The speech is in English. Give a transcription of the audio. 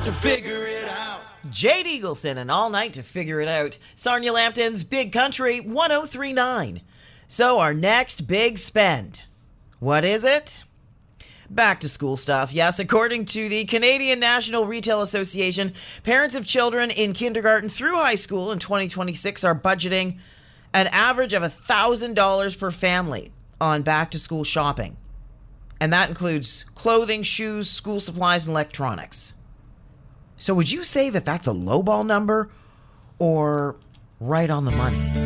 to figure it out. Jade Eagleson and All Night to Figure It Out. Sarnia Lambton's Big Country 1039. So our next big spend. What is it? Back to school stuff. Yes, according to the Canadian National Retail Association, parents of children in kindergarten through high school in 2026 are budgeting an average of $1,000 per family on back to school shopping. And that includes clothing, shoes, school supplies, and electronics. So would you say that that's a lowball number or right on the money?